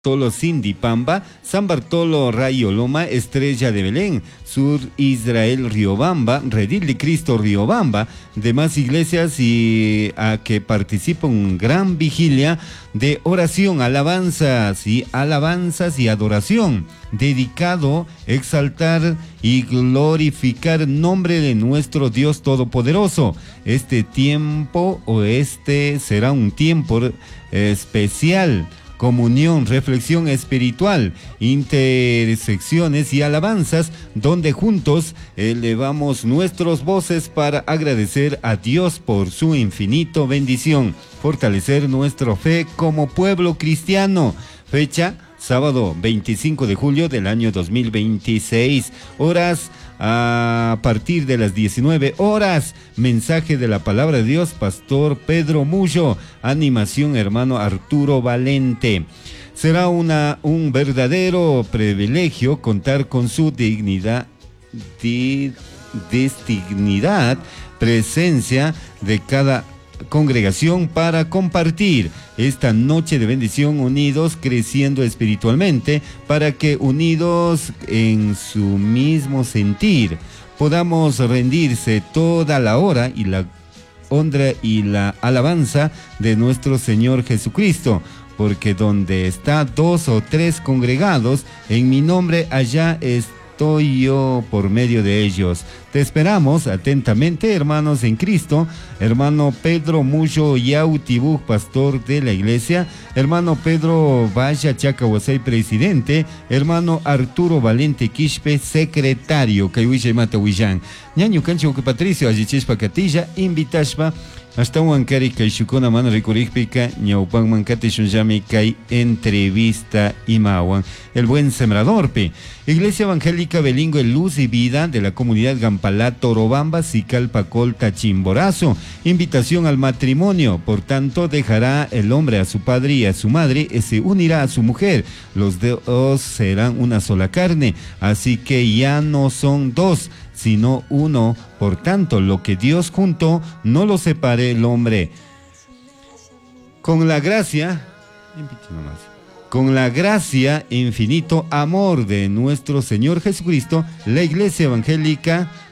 Bartolo Sindipamba, San Bartolo Rayoloma, Estrella de Belén, Sur Israel Riobamba, Redil de Cristo Riobamba, demás iglesias y a que participan gran vigilia de oración, alabanzas y adoración, dedicado exaltar y glorificar el nombre de nuestro Dios Todopoderoso. Este será un tiempo especial. Comunión, reflexión espiritual, intersecciones y alabanzas, donde juntos elevamos nuestras voces para agradecer a Dios por su infinito bendición, fortalecer nuestra fe como pueblo cristiano. Fecha: sábado 25 de julio del año 2026, horas a partir de las 19 horas. Mensaje de la palabra de Dios, Pastor Pedro Mullo. Animación, hermano Arturo Valente. Será un verdadero privilegio contar con su dignidad, presencia de cada congregación para compartir esta noche de bendición, unidos creciendo espiritualmente, para que unidos en su mismo sentir podamos rendirse toda la hora y la honra y la alabanza de nuestro Señor Jesucristo, porque donde está 2 o 3 congregados en mi nombre, allá estoy yo por medio de ellos. Te esperamos atentamente, hermanos en Cristo. Hermano Pedro Mullo Yautibú, pastor de la iglesia. Hermano Pedro Vaya Chacahuasay, presidente. Hermano Arturo Valente Quispe, secretario. Kayuisha Mata Huillan. Ñaño Cancho que Patricio Ayichespa Catilla, invitashpa. Hasta Huancari Kaishukona Mano Ricoricpica, Ñaupan Mancate Shunjami Kai entrevista Imawan. El buen sembrador, pe. Iglesia Evangélica Bilingüe Luz y Vida de la comunidad Gampalá, Torobamba, Sicalpa, Colta, Chimborazo. Invitación al matrimonio. Por tanto, dejará el hombre a su padre y a su madre y se unirá a su mujer. Los dos serán una sola carne. Así que ya no son dos, sino uno. Por tanto, lo que Dios juntó, no lo separe el hombre. Con la gracia infinito amor de nuestro Señor Jesucristo, la Iglesia Evangélica